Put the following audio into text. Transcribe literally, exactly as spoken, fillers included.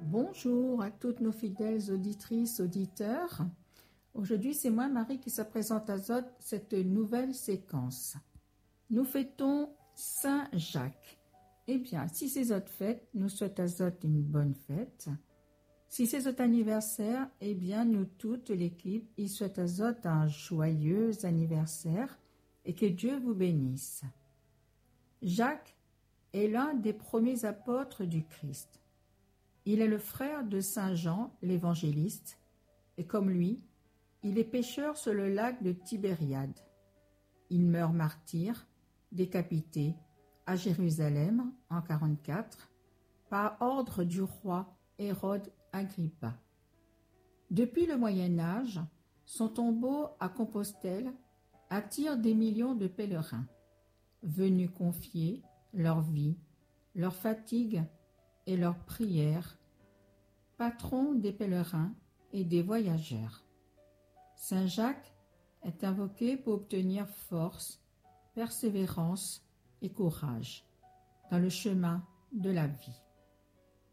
Bonjour à toutes nos fidèles auditrices, auditeurs. Aujourd'hui, c'est moi, Marie, qui se présente à Zot cette nouvelle séquence. Nous fêtons Saint Jacques. Eh bien, si c'est votre fête, nous souhaitons à Zot une bonne fête. Si c'est votre anniversaire, eh bien, nous toutes, l'équipe, y souhaitons à Zot un joyeux anniversaire et que Dieu vous bénisse. Jacques est l'un des premiers apôtres du Christ. Il est le frère de Saint Jean, l'évangéliste, et comme lui, il est pêcheur sur le lac de Tibériade. Il meurt martyr, décapité, à Jérusalem en quarante-quatre, par ordre du roi Hérode Agrippa. Depuis le Moyen Âge, son tombeau à Compostelle attire des millions de pèlerins, venus confier leur vie, leur fatigue et leurs prières, patron des pèlerins et des voyageurs. Saint Jacques est invoqué pour obtenir force, persévérance et courage dans le chemin de la vie.